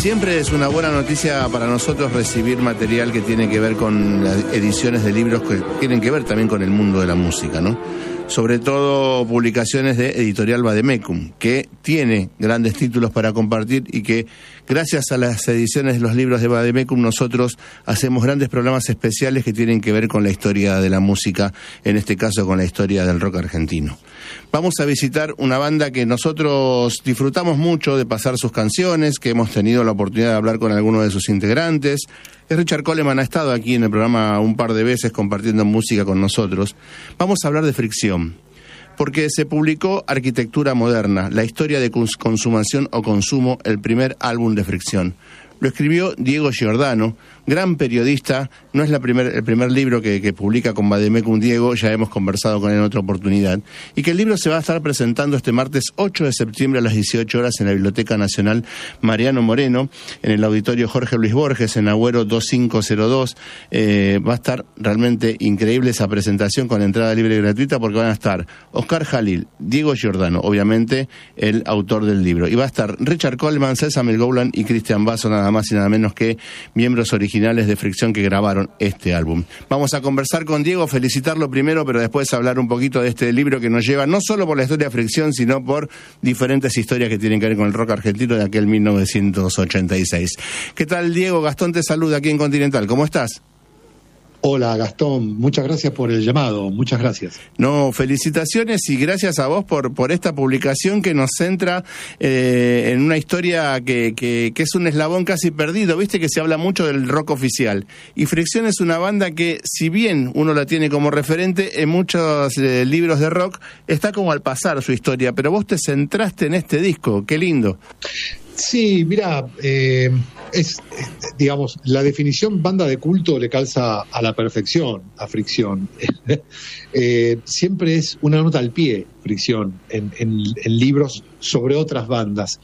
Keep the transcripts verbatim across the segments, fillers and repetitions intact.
Siempre es una buena noticia para nosotros recibir material que tiene que ver con las ediciones de libros que tienen que ver también con el mundo de la música, ¿no? Sobre todo publicaciones de Editorial Vademecum, que tiene grandes títulos para compartir y que gracias a las ediciones de los libros de Vademecum nosotros hacemos grandes programas especiales que tienen que ver con la historia de la música, en este caso con la historia del rock argentino. Vamos a visitar una banda que nosotros disfrutamos mucho de pasar sus canciones, que hemos tenido la oportunidad de hablar con algunos de sus integrantes. Es Richard Coleman, ha estado aquí en el programa un par de veces compartiendo música con nosotros. Vamos a hablar de Fricción, porque se publicó Arquitectura Moderna, la historia de consumación o consumo, el primer álbum de Fricción. Lo escribió Diego Giordano, gran periodista. No es la primer, el primer libro que, que publica con Vademecum Diego, ya hemos conversado con él en otra oportunidad. Y que el libro se va a estar presentando este martes ocho de septiembre a las dieciocho horas en la Biblioteca Nacional Mariano Moreno, en el Auditorio Jorge Luis Borges, en Agüero dos cinco cero dos. Eh, va a estar realmente increíble esa presentación con entrada libre y gratuita, porque van a estar Oscar Jalil, Diego Giordano, obviamente el autor del libro. Y va a estar Richard Coleman, César Melgoulan y Cristian Basso, nada más y nada menos que miembros originales de Fricción que grabaron este álbum. Vamos a conversar con Diego, felicitarlo primero, pero después hablar un poquito de este libro que nos lleva no solo por la historia de Fricción, sino por diferentes historias que tienen que ver con el rock argentino de aquel mil novecientos ochenta y seis. ¿Qué tal, Diego? Gastón te saluda aquí en Continental. ¿Cómo estás? Hola, Gastón, muchas gracias por el llamado, muchas gracias. No, felicitaciones y gracias a vos por por esta publicación que nos centra eh, en una historia que, que, que es un eslabón casi perdido. Viste que se habla mucho del rock oficial, y Fricción es una banda que, si bien uno la tiene como referente en muchos eh, libros de rock, está como al pasar su historia, pero vos te centraste en este disco. Qué lindo. Sí, mira, eh, es, digamos, la definición banda de culto le calza a la perfección a Fricción. eh, siempre es una nota al pie, Fricción, en, en, en libros sobre otras bandas.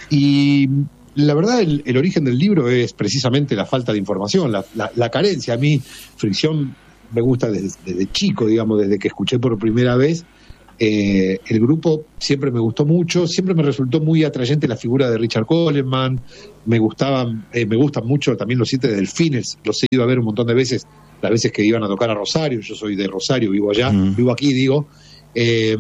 Y la verdad, el, el origen del libro es precisamente la falta de información, la, la, la carencia. A mí, Fricción me gusta desde, desde chico, digamos, desde que escuché por primera vez. Eh, el grupo siempre me gustó mucho, siempre me resultó muy atrayente la figura de Richard Coleman, me gustaban, eh, me gustan mucho también los Siete Delfines, los he ido a ver un montón de veces, las veces que iban a tocar a Rosario. Yo soy de Rosario, vivo allá, mm. vivo aquí, digo, eh,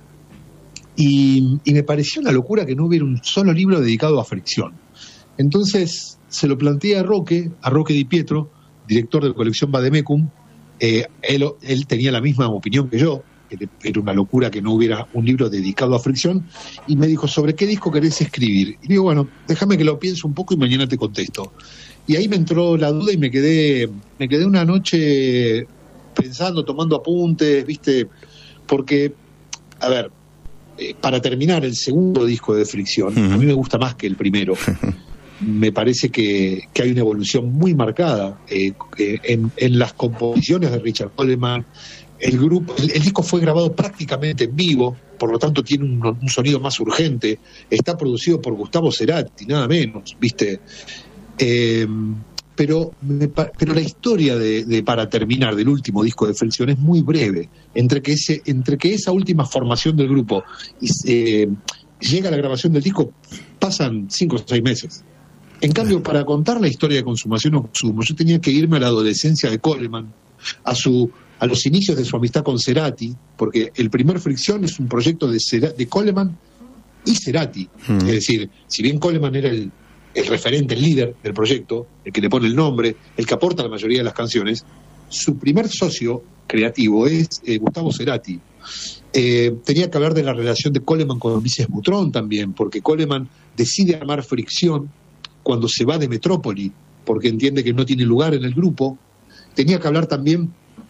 y, y me pareció una locura que no hubiera un solo libro dedicado a Fricción. Entonces se lo planteé a Roque, a Roque Di Pietro, director de colección Vademecum. eh, él, él tenía la misma opinión que yo, que era una locura que no hubiera un libro dedicado a Fricción, y me dijo, ¿sobre qué disco querés escribir? Y digo, bueno, déjame que lo piense un poco y mañana te contesto. Y ahí me entró la duda y me quedé me quedé una noche pensando, tomando apuntes, ¿viste? Porque, a ver, eh, para terminar, el segundo disco de Fricción, uh-huh. a mí me gusta más que el primero. Me parece que, que hay una evolución muy marcada eh, eh, en, en las composiciones de Richard Coleman. El grupo, el, el disco fue grabado prácticamente en vivo, por lo tanto tiene un, un sonido más urgente. Está producido por Gustavo Cerati, nada menos, ¿viste? Eh, pero, me, pero la historia de, de para terminar del último disco de Fricción es muy breve. Entre que ese, entre que esa última formación del grupo y eh, llega a la grabación del disco pasan cinco o seis meses. En cambio, para contar la historia de consumación o consumo, yo tenía que irme a la adolescencia de Coleman, a su a los inicios de su amistad con Cerati, porque el primer Fricción es un proyecto de, Cer- de Coleman y Cerati. Mm. Es decir, si bien Coleman era el, el referente, el líder del proyecto, el que le pone el nombre, el que aporta la mayoría de las canciones, su primer socio creativo es eh, Gustavo Cerati. Eh, tenía que hablar de la relación de Coleman con Ulises Butrón también, porque Coleman decide armar Fricción cuando se va de Metrópoli, porque entiende que no tiene lugar en el grupo. Tenía que hablar también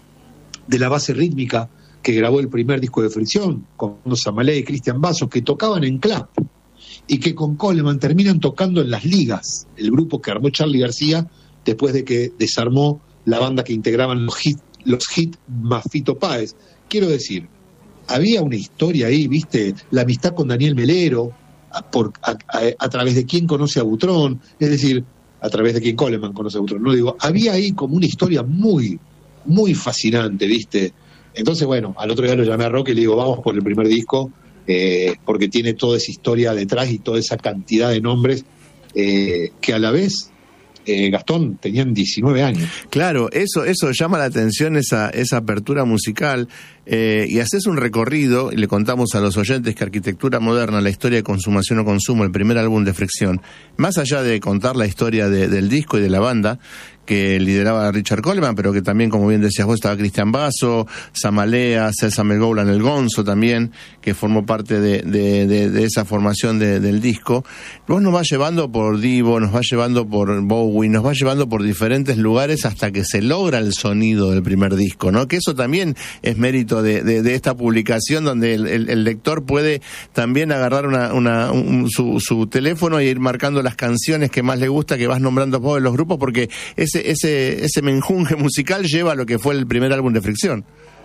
de la base rítmica que grabó el primer disco de Fricción, con Samalé y Cristian Basso, que tocaban en Clap, y que con Coleman terminan tocando en las ligas, el grupo que armó Charly García después de que desarmó la banda que integraban los hits los hit más Fito Páez. Quiero decir, había una historia ahí, ¿viste? La amistad con Daniel Melero, a, por, a, a, a través de quién conoce a Butrón, es decir, a través de quién Coleman conoce a Butrón. No digo, había ahí como una historia muy muy fascinante, ¿viste? Entonces, bueno, al otro día lo llamé a Roque y le digo, vamos por el primer disco, eh, porque tiene toda esa historia detrás y toda esa cantidad de nombres eh, que a la vez, eh, Gastón, tenían diecinueve años. Claro, eso eso llama la atención, esa esa apertura musical. Eh, y haces un recorrido, y le contamos a los oyentes que Arquitectura Moderna, la historia de Consumación o Consumo, el primer álbum de Fricción, más allá de contar la historia de, del disco y de la banda, que lideraba Richard Coleman, pero que también, como bien decías vos, estaba Cristian Basso, Samalea, César Melgoulan, el Gonzo también, que formó parte de, de, de, de esa formación de, del disco. Vos nos vas llevando por Divo, nos vas llevando por Bowie, nos vas llevando por diferentes lugares hasta que se logra el sonido del primer disco, ¿no? Que eso también es mérito de, de, de esta publicación, donde el, el, el lector puede también agarrar una, una, un, su, su teléfono e ir marcando las canciones que más le gusta, que vas nombrando vos de los grupos, porque es Ese, ese, ese menjunje musical lleva a lo que fue el primer álbum de Fricción.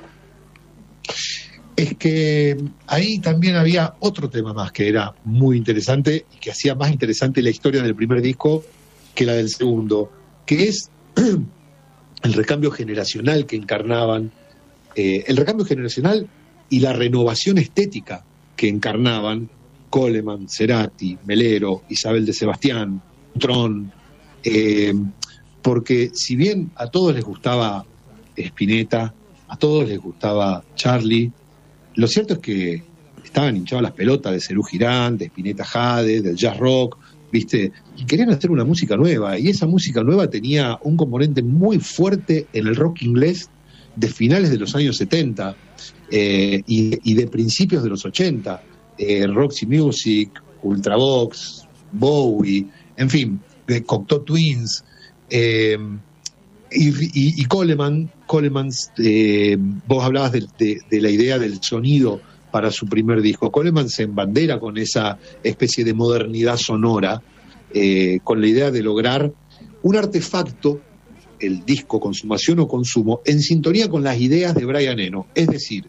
Es que ahí también había otro tema más que era muy interesante y que hacía más interesante la historia del primer disco que la del segundo, que es el recambio generacional que encarnaban, eh, el recambio generacional y la renovación estética que encarnaban Coleman, Cerati, Melero, Isabel de Sebastián, Tron, eh, porque si bien a todos les gustaba Spinetta, a todos les gustaba Charlie, lo cierto es que estaban hinchados las pelotas de Serú Girán, de Spinetta Jade, del jazz rock, ¿viste? Y querían hacer una música nueva, y esa música nueva tenía un componente muy fuerte en el rock inglés de finales de los años setenta eh, y, y de principios de los ochenta, eh, Roxy Music, Ultravox, Bowie, en fin, de Cocteau Twins. Eh, y, y, y Coleman, Coleman eh, vos hablabas de, de, de la idea del sonido para su primer disco. Coleman se embandera con esa especie de modernidad sonora, eh, con la idea de lograr un artefacto, el disco Consumación o Consumo, en sintonía con las ideas de Brian Eno. Es decir,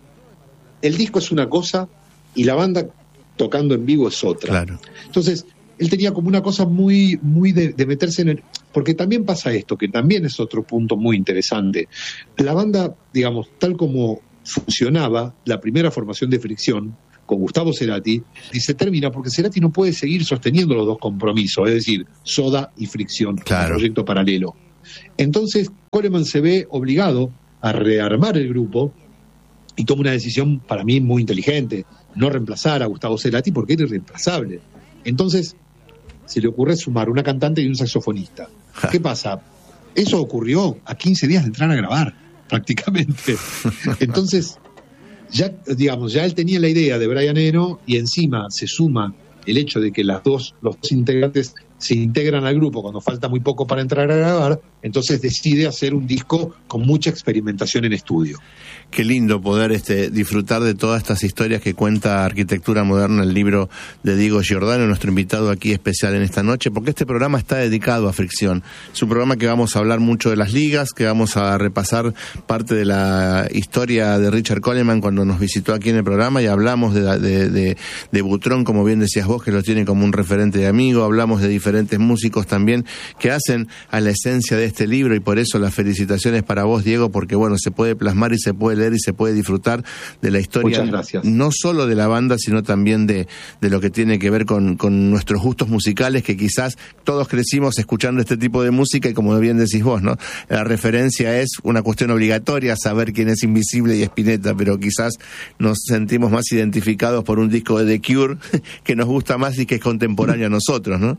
el disco es una cosa y la banda tocando en vivo es otra. Claro. Entonces, él tenía como una cosa muy, muy de, de meterse en el... Porque también pasa esto, que también es otro punto muy interesante. La banda, digamos, tal como funcionaba la primera formación de Fricción, con Gustavo Cerati, y se termina porque Cerati no puede seguir sosteniendo los dos compromisos, es decir, Soda y Fricción, claro, un proyecto paralelo. Entonces, Coleman se ve obligado a rearmar el grupo y toma una decisión para mí muy inteligente, no reemplazar a Gustavo Cerati porque era irreemplazable. Entonces, se le ocurre sumar una cantante y un saxofonista. ¿Qué pasa? Eso ocurrió a quince días de entrar a grabar, prácticamente. Entonces, ya, digamos, ya él tenía la idea de Brian Eno y encima se suma el hecho de que las dos, los dos integrantes se integran al grupo cuando falta muy poco para entrar a grabar, entonces decide hacer un disco con mucha experimentación en estudio. Qué lindo poder este, disfrutar de todas estas historias que cuenta Arquitectura Moderna, el libro de Diego Giordano, nuestro invitado aquí especial en esta noche, porque este programa está dedicado a Fricción. Es un programa que vamos a hablar mucho de las ligas, que vamos a repasar parte de la historia de Richard Coleman cuando nos visitó aquí en el programa, y hablamos de, de, de, de Butrón, como bien decías vos, que lo tiene como un referente de amigo. Hablamos de diferentes músicos también que hacen a la esencia de este libro, y por eso las felicitaciones para vos, Diego, porque bueno, se puede plasmar y se puede leer y se puede disfrutar de la historia, no solo de la banda, sino también de, de lo que tiene que ver con, con nuestros gustos musicales, que quizás todos crecimos escuchando este tipo de música, y como bien decís vos, ¿no? La referencia es una cuestión obligatoria, saber quién es Invisible y Spinetta, pero quizás nos sentimos más identificados por un disco de The Cure que nos gusta más y que es contemporáneo a nosotros, ¿no?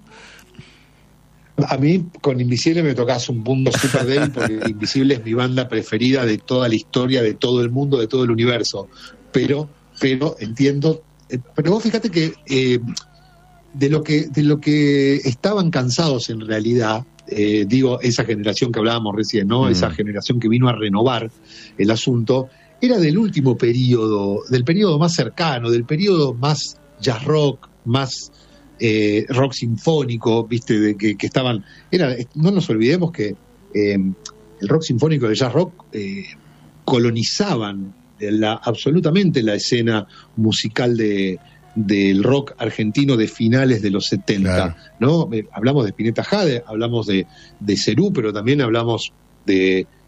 A mí con Invisible me tocas un punto súper débil, porque Invisible es mi banda preferida de toda la historia, de todo el mundo, de todo el universo. Pero, pero entiendo, eh, pero vos fíjate que eh, de lo que de lo que estaban cansados en realidad, eh, digo, esa generación que hablábamos recién, ¿no? Mm. Esa generación que vino a renovar el asunto, era del último periodo, del periodo más cercano, del periodo más jazz rock, más Eh, rock sinfónico, viste, de que, que estaban, era, no nos olvidemos que eh, el rock sinfónico del jazz rock eh, colonizaban la, absolutamente la escena musical de del rock argentino de finales de los setenta, claro, ¿no? Eh, hablamos de Spinetta Jade, hablamos de, de Serú, pero también hablamos de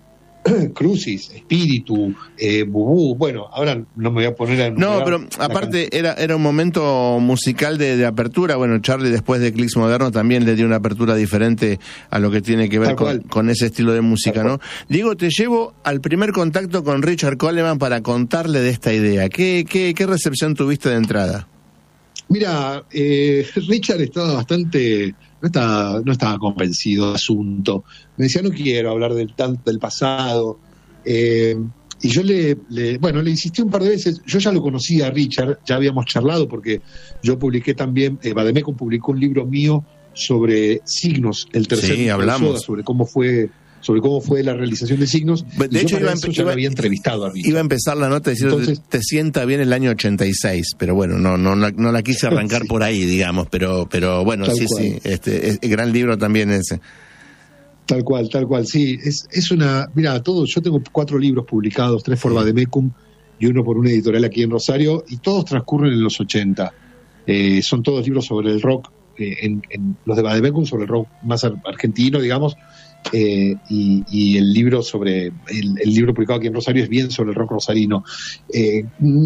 Crucis, Espíritu, eh, Bubú, bueno, ahora no me voy a poner a... No, pero aparte era era un momento musical de, de apertura. Bueno, Charlie después de Clicks Moderno también le dio una apertura diferente a lo que tiene que ver con, con ese estilo de música, ¿no? Diego, te llevo al primer contacto con Richard Coleman para contarle de esta idea. ¿Qué, qué, qué recepción tuviste de entrada? Mira, eh, Richard estaba bastante... No estaba, no estaba convencido del asunto. Me decía, no quiero hablar del, del pasado. Eh, y yo le, le, bueno, le insistí un par de veces. Yo ya lo conocía a Richard, ya habíamos charlado porque yo publiqué también, eh, Vademecum publicó un libro mío sobre signos, el tercer sí, hablamos. sobre cómo fue... sobre cómo fue la realización de signos. De hecho, iba, eso ya iba, había entrevistado a Richard. Iba a empezar la nota diciendo que te sienta bien el año ochenta y seis, pero bueno, no no no, no la quise arrancar sí. por ahí, digamos, pero pero bueno, tal sí, cual. sí, este es, gran libro también ese. Tal cual, tal cual, sí. Es, es una... Mira, todos, yo tengo cuatro libros publicados, tres por Vademecum y uno por una editorial aquí en Rosario, y todos transcurren en los ochenta. Eh, son todos libros sobre el rock, eh, en, en los de Vademecum sobre el rock más argentino, digamos, Eh, y, y el libro sobre el, el libro publicado aquí en Rosario es bien sobre el rock rosarino. Eh,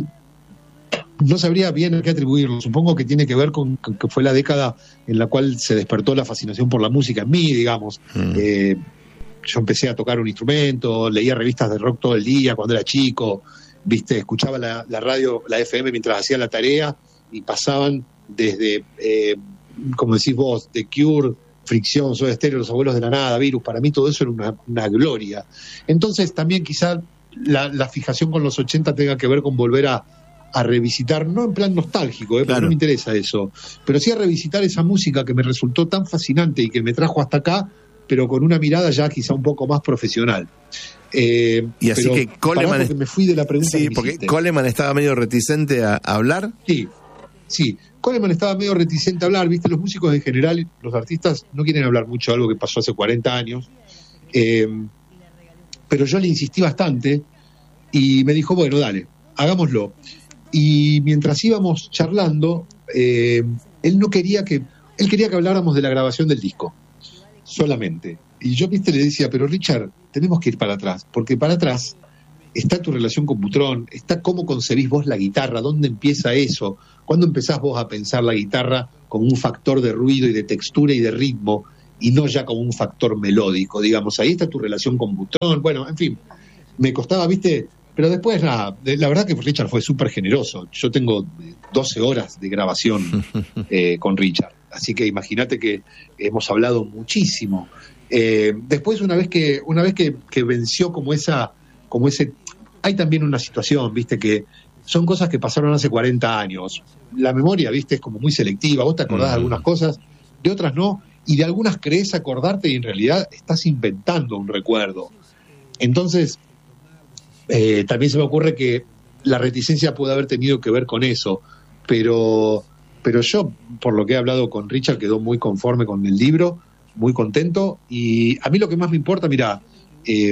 no sabría bien a qué atribuirlo. Supongo que tiene que ver con que fue la década en la cual se despertó la fascinación por la música en mí, digamos. Mm. Eh, yo empecé a tocar un instrumento, leía revistas de rock todo el día cuando era chico, viste, escuchaba la, la radio, la F M mientras hacía la tarea, y pasaban desde, eh, como decís vos, The Cure, Fricción, Soda Stereo, Los Abuelos de la Nada, Virus. Para mí todo eso era una, una gloria. Entonces también quizá la, la fijación con los ochenta tenga que ver con volver a, a revisitar, no en plan nostálgico, ¿eh? Porque claro. no me interesa eso, pero sí a revisitar esa música que me resultó tan fascinante y que me trajo hasta acá, pero con una mirada ya quizá un poco más profesional. Eh, y así que Coleman... Es... me fui de la pregunta sí, que porque hiciste. Coleman estaba medio reticente a, a hablar. Sí, sí. Coleman estaba medio reticente a hablar, viste, los músicos en general, los artistas no quieren hablar mucho de algo que pasó hace cuarenta años, eh, pero yo le insistí bastante y me dijo, bueno, dale, hagámoslo. Y mientras íbamos charlando, eh, él no quería que, él quería que habláramos de la grabación del disco, solamente. Y yo, viste, le decía, pero Richard, tenemos que ir para atrás, porque para atrás está tu relación con Butrón, está cómo concebís vos la guitarra, dónde empieza eso, cuándo empezás vos a pensar la guitarra como un factor de ruido y de textura y de ritmo, y no ya como un factor melódico, digamos. Ahí está tu relación con Butrón. Bueno, en fin, me costaba, viste, pero después nada, la verdad que Richard fue súper generoso. Yo tengo doce horas de grabación eh, con Richard, así que imagínate que hemos hablado muchísimo. Eh, después, una vez que una vez que, que venció como esa como ese, hay también una situación, viste, que son cosas que pasaron hace cuarenta años. La memoria, viste, es como muy selectiva. Vos te acordás mm. de algunas cosas, de otras no, y de algunas crees acordarte y en realidad estás inventando un recuerdo. Entonces, eh, también se me ocurre que la reticencia puede haber tenido que ver con eso, pero, pero yo, por lo que he hablado con Richard, quedó muy conforme con el libro, muy contento, y a mí lo que más me importa, mirá, eh,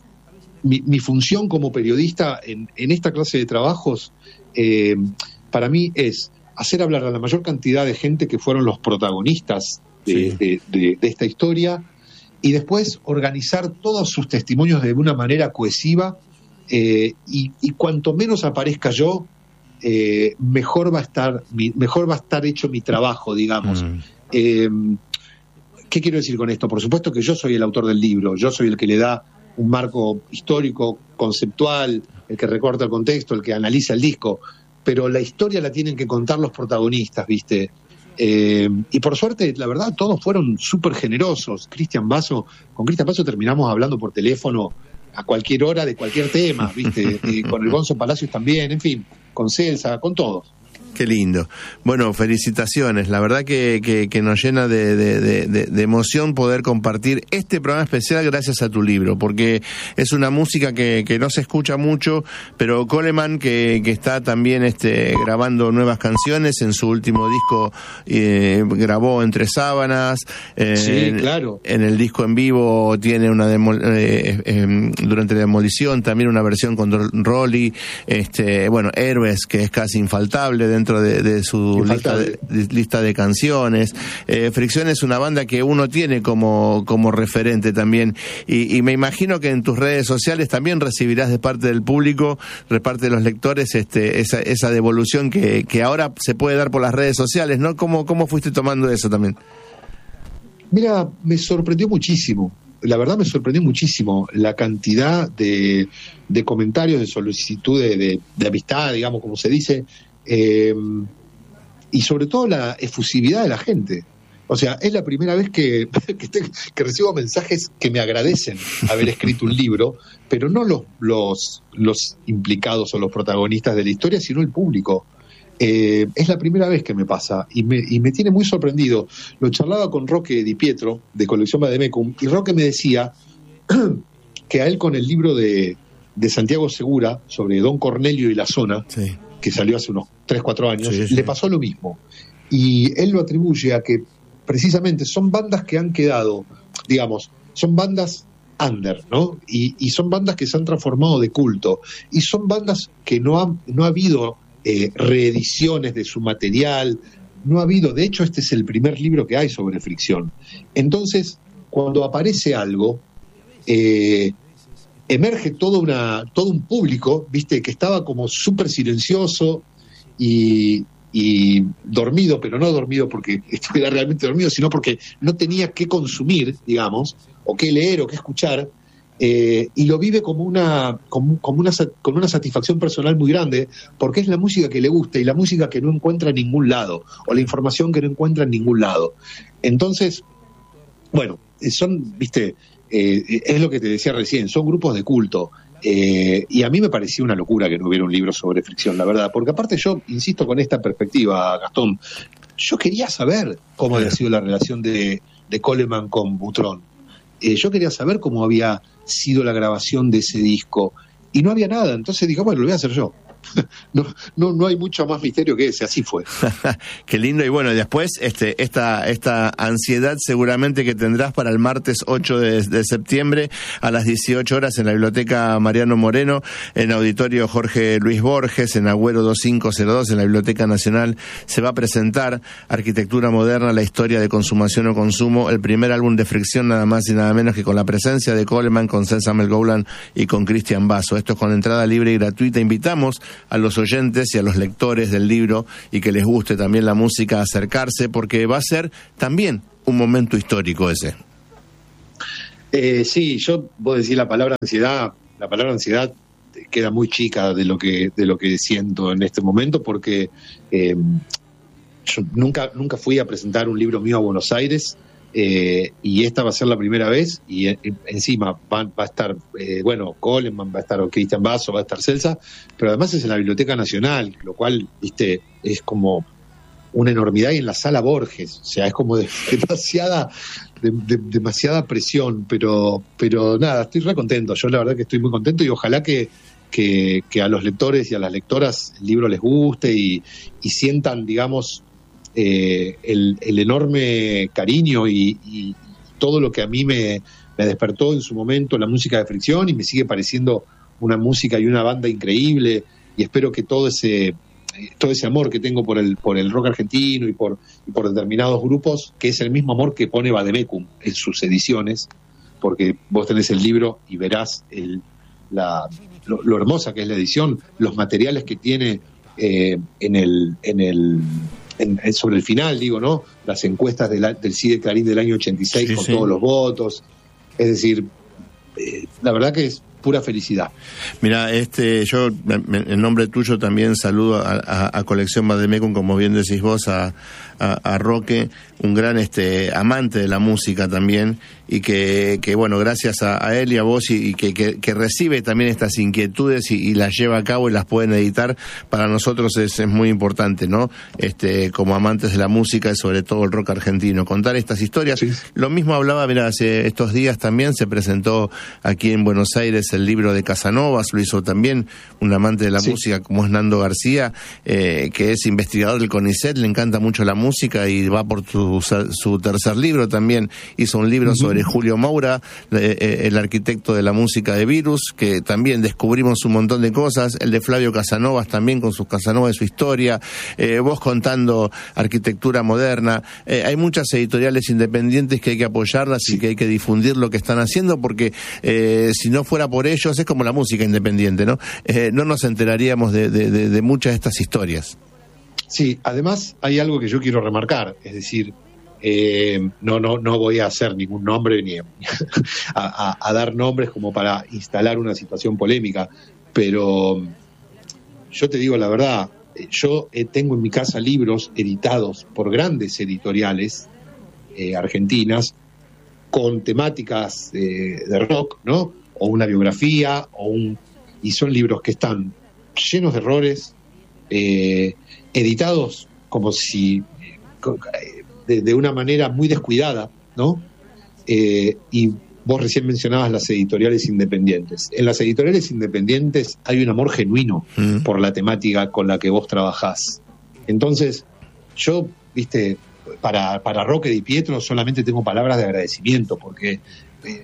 Mi, mi función como periodista en, en esta clase de trabajos, eh, para mí es hacer hablar a la mayor cantidad de gente que fueron los protagonistas de, sí. de, de, de esta historia, y después organizar todos sus testimonios de una manera cohesiva, eh, y, y cuanto menos aparezca yo, eh, mejor va a estar mi, mejor va a estar hecho mi trabajo, digamos. Mm. Eh, ¿Qué quiero decir con esto? Por supuesto que yo soy el autor del libro, yo soy el que le da un marco histórico, conceptual, el que recorta el contexto, el que analiza el disco, pero la historia la tienen que contar los protagonistas, ¿viste? Eh, y por suerte, la verdad, todos fueron súper generosos. Cristian Basso, con Cristian Basso terminamos hablando por teléfono a cualquier hora de cualquier tema, ¿viste? Y con el Gonzo Palacios también, en fin, con Celsa, con todos. Qué lindo. Bueno, felicitaciones. La verdad que, que, que nos llena de, de, de, de emoción poder compartir este programa especial gracias a tu libro, porque es una música que, que no se escucha mucho, pero Coleman, que, que está también este, grabando nuevas canciones, en su último disco eh, grabó Entre Sábanas. Eh, sí, claro. En el disco en vivo tiene una demo, eh, eh, durante la demolición también una versión con Rolly, este, bueno, Héroes, que es casi infaltable dentro dentro de, de su lista de, de, lista de canciones. Eh, Fricción es una banda que uno tiene como, como referente también, y, y me imagino que en tus redes sociales también recibirás de parte del público, de parte de los lectores, este, esa, esa devolución que, que ahora se puede dar por las redes sociales, ¿no? ¿Cómo, cómo fuiste tomando eso también? Mira, me sorprendió muchísimo. La verdad me sorprendió muchísimo la cantidad de, de comentarios, de solicitudes de, de amistad, digamos, como se dice, eh, y sobre todo la efusividad de la gente. O sea, es la primera vez que, que, te, que recibo mensajes que me agradecen haber escrito un libro, pero no los, los, los implicados o los protagonistas de la historia, sino el público. Eh, es la primera vez que me pasa y me, y me tiene muy sorprendido. Lo charlaba con Roque Di Pietro de Colección Vademecum, y Roque me decía que a él, con el libro de, de Santiago Segura sobre Don Cornelio y la zona, sí, que salió hace unos tres, cuatro años, sí, sí, le pasó lo mismo, y él lo atribuye a que precisamente son bandas que han quedado, digamos, son bandas under, ¿no? Y, y son bandas que se han transformado de culto, y son bandas que no han, no ha habido Eh, reediciones de su material, no ha habido. De hecho, este es el primer libro que hay sobre Fricción. Entonces, cuando aparece algo, eh, emerge todo, una, todo un público, viste, que estaba como súper silencioso y, y dormido, pero no dormido porque estuviera realmente dormido, sino porque no tenía qué consumir, digamos, o qué leer o qué escuchar. Eh, y lo vive como una, como, como una con una satisfacción personal muy grande, porque es la música que le gusta y la música que no encuentra en ningún lado, o la información que no encuentra en ningún lado. Entonces, bueno, son, viste, eh, es lo que te decía recién, son grupos de culto, eh, y a mí me parecía una locura que no hubiera un libro sobre Fricción, la verdad, porque aparte yo insisto con esta perspectiva, Gastón, yo quería saber cómo había sido la relación de, de Coleman con Butrón. Eh, yo quería saber cómo había sido la grabación de ese disco, y no había nada. Entonces dije, bueno, lo voy a hacer yo. No, no, no hay mucho más misterio que ese, así fue. Qué lindo. Y bueno, después este, esta, esta ansiedad seguramente que tendrás para el martes ocho de, de septiembre a las dieciocho horas en la Biblioteca Mariano Moreno, en Auditorio Jorge Luis Borges, en Agüero dos cinco cero dos, en la Biblioteca Nacional. Se va a presentar Arquitectura Moderna, la historia de consumación o consumo, el primer álbum de Fricción, nada más y nada menos que con la presencia de Coleman, con César Melgoulan y con Cristian Basso. Esto es con entrada libre y gratuita. Invitamos a los oyentes y a los lectores del libro, y que les guste también la música, acercarse, porque va a ser también un momento histórico ese. Eh, sí, yo voy a decir la palabra ansiedad, la palabra ansiedad queda muy chica de lo que de lo que siento en este momento, porque eh, yo nunca nunca fui a presentar un libro mío a Buenos Aires. Eh, y esta va a ser la primera vez, y eh, encima va, va a estar, eh, bueno, Coleman, va a estar Cristian Basso, va a estar Celsa, pero además es en la Biblioteca Nacional, lo cual, viste, es como una enormidad, y en la Sala Borges, o sea, es como de, demasiada de, de, demasiada presión, pero pero nada, estoy re contento. Yo la verdad que estoy muy contento, y ojalá que que, que a los lectores y a las lectoras el libro les guste y, y sientan, digamos, Eh, el, el enorme cariño y, y todo lo que a mí me, me despertó en su momento la música de Fricción, y me sigue pareciendo una música y una banda increíble, y espero que todo ese todo ese amor que tengo por el por el rock argentino y por y por determinados grupos, que es el mismo amor que pone Vademecum en sus ediciones, porque vos tenés el libro y verás el, la, lo, lo hermosa que es la edición, los materiales que tiene eh, en el en el En, en, sobre el final, digo, ¿no? Las encuestas de la, del C I D E Clarín del año ochenta y seis, sí, con sí, todos los votos. Es decir, eh, la verdad que es pura felicidad. Mira, este, yo en nombre tuyo también saludo a, a, a Colección Vademecum, como bien decís vos, a, a, a Roque, un gran este amante de la música también, y que, que bueno, gracias a, a él y a vos, y, y que, que, que recibe también estas inquietudes y, y las lleva a cabo y las pueden editar. Para nosotros es, es muy importante, ¿no? Este, como amantes de la música y sobre todo el rock argentino, contar estas historias. Sí. Lo mismo hablaba, mira, hace estos días también se presentó aquí en Buenos Aires el libro de Casanovas, lo hizo también un amante de la sí. música como es Nando García, eh, que es investigador del CONICET, le encanta mucho la música, música y va por tu, su tercer libro también. Hizo un libro uh-huh. sobre Julio Moura, eh, el arquitecto de la música de Virus, que también descubrimos un montón de cosas. El de Flavio Casanovas también, con sus Casanovas de su historia. Eh, vos contando arquitectura moderna. Eh, hay muchas editoriales independientes que hay que apoyarlas sí. y que hay que difundir lo que están haciendo, porque eh, si no fuera por ellos, es como la música independiente, ¿no? Eh, no nos enteraríamos de, de, de, de muchas de estas historias. Sí, además hay algo que yo quiero remarcar, es decir, eh, no, no, no voy a hacer ningún nombre ni a, a, a dar nombres como para instalar una situación polémica, pero yo te digo la verdad, yo eh, tengo en mi casa libros editados por grandes editoriales eh, argentinas con temáticas eh, de rock, ¿no? O una biografía, o un y son libros que están llenos de errores, eh, editados como si de, de una manera muy descuidada, ¿no? Eh, y vos recién mencionabas las editoriales independientes. En las editoriales independientes hay un amor genuino mm. por la temática con la que vos trabajás. Entonces, yo, viste, para, para Roque Di Pietro solamente tengo palabras de agradecimiento, porque eh,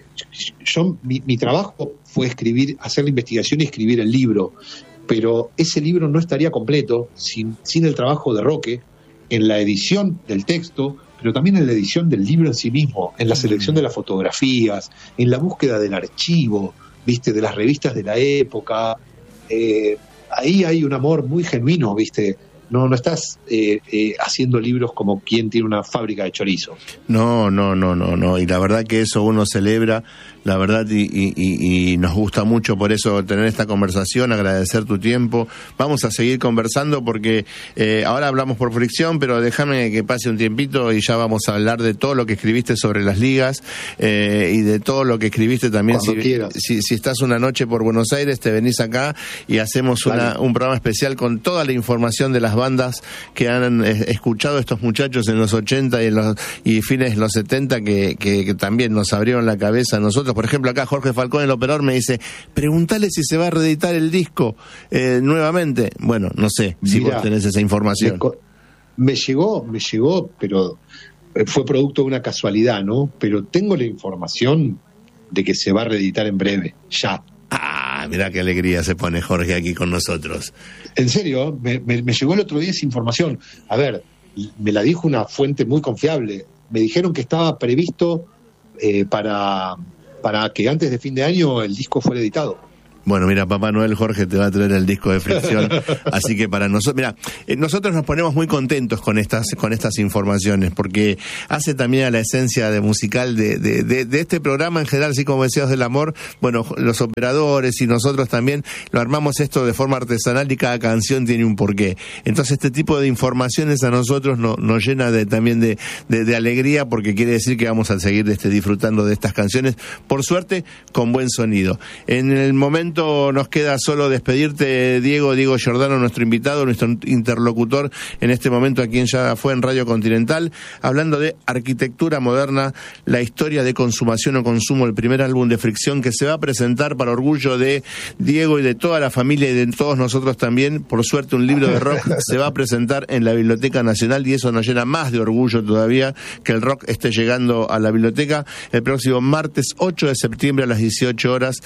yo mi, mi trabajo fue escribir, hacer la investigación y escribir el libro, pero ese libro no estaría completo sin, sin el trabajo de Roque en la edición del texto, pero también en la edición del libro en sí mismo, en la selección de las fotografías, en la búsqueda del archivo, viste, de las revistas de la época. Eh, ahí hay un amor muy genuino, viste. No, no estás eh, eh, haciendo libros como quien tiene una fábrica de chorizos. No, no, no, no, no. Y la verdad que eso uno celebra, la verdad, y, y, y nos gusta mucho por eso tener esta conversación, agradecer tu tiempo. Vamos a seguir conversando porque eh, ahora hablamos por fricción, pero déjame que pase un tiempito y ya vamos a hablar de todo lo que escribiste sobre las ligas eh, y de todo lo que escribiste también. Cuando si, quieras. Si, si estás una noche por Buenos Aires, te venís acá y hacemos una, un programa especial con toda la información de las bandas que han eh, escuchado estos muchachos en los ochenta y, en los, y fines de los setenta que, que, que también nos abrieron la cabeza a nosotros. Por ejemplo, acá Jorge Falcón, el operador, me dice, pregúntale si se va a reeditar el disco eh, nuevamente. Bueno, no sé si Mirá, vos tenés esa información. Me, me llegó, me llegó, pero fue producto de una casualidad, ¿no? Pero tengo la información de que se va a reeditar en breve, ya. Ah, mirá qué alegría se pone Jorge aquí con nosotros. En serio, me, me, me llegó el otro día esa información. A ver, me la dijo una fuente muy confiable. Me dijeron que estaba previsto eh, para, para que antes de fin de año el disco fuera editado. Bueno, mira, Papá Noel Jorge te va a traer el disco de Fricción, así que para nosotros, mira, eh, nosotros nos ponemos muy contentos con estas con estas informaciones, porque hace también a la esencia de musical de, de, de, de este programa en general, así como Deseos del Amor. Bueno, los operadores y nosotros también lo armamos esto de forma artesanal y cada canción tiene un porqué. Entonces este tipo de informaciones a nosotros no, nos llena de también de, de, de alegría, porque quiere decir que vamos a seguir este, disfrutando de estas canciones, por suerte, con buen sonido. En el momento nos queda solo despedirte, Diego, Diego Giordano, nuestro invitado, nuestro interlocutor en este momento aquí en Ya Fue en Radio Continental, hablando de arquitectura moderna, la historia de Consumación o Consumo, el primer álbum de Fricción que se va a presentar para orgullo de Diego y de toda la familia y de todos nosotros también. Por suerte, un libro de rock se va a presentar en la Biblioteca Nacional y eso nos llena más de orgullo todavía que el rock esté llegando a la biblioteca el próximo martes ocho de septiembre a las dieciocho horas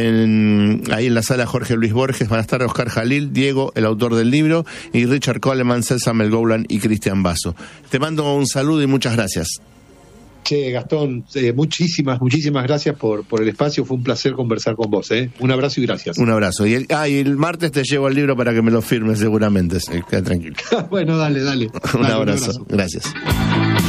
en ahí en la sala Jorge Luis Borges. Van a estar Oscar Jalil, Diego, el autor del libro, y Richard Coleman, César Melgoulan y Cristian Basso. Te mando un saludo y muchas gracias. Che, Gastón, eh, muchísimas, muchísimas gracias por, por el espacio. Fue un placer conversar con vos. ¿eh? Un abrazo y gracias. Un abrazo. Y el, ah, y el martes te llevo el libro para que me lo firmes seguramente. Queda tranquilo. Bueno, dale, dale. un, dale abrazo. un abrazo. Gracias.